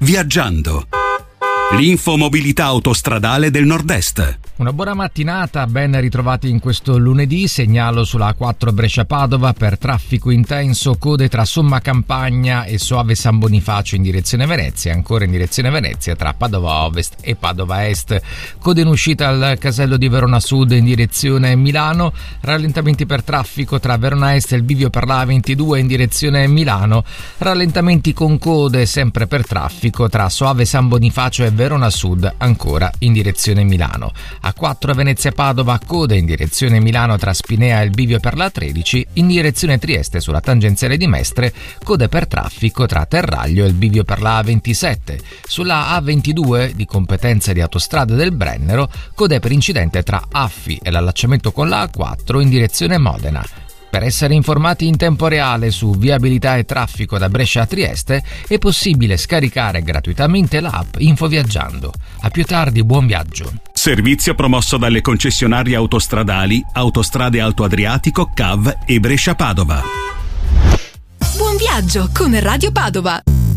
Viaggiando. L'infomobilità autostradale del Nord-Est. Una buona mattinata, ben ritrovati in questo lunedì. Segnalo sulla A4 Brescia-Padova per traffico intenso, code tra Somma Campagna e Soave San Bonifacio in direzione Venezia, ancora in direzione Venezia tra Padova Ovest e Padova Est. Code in uscita al casello di Verona Sud in direzione Milano, rallentamenti per traffico tra Verona Est e il bivio per la A22 in direzione Milano, rallentamenti con code sempre per traffico tra Soave San Bonifacio e Verona Sud, ancora in direzione Milano. A4 Venezia-Padova, code in direzione Milano tra Spinea e il bivio per la 13, in direzione Trieste sulla tangenziale di Mestre, code per traffico tra Terraglio e il bivio per la A27. Sulla A22, di competenza di Autostrade del Brennero, code per incidente tra Affi e l'allacciamento con la A4 in direzione Modena. Per essere informati in tempo reale su viabilità e traffico da Brescia a Trieste è possibile scaricare gratuitamente l'app Infoviaggiando. A più tardi, buon viaggio. Servizio promosso dalle concessionarie autostradali Autostrade Alto Adriatico, CAV e Brescia Padova. Buon viaggio con Radio Padova.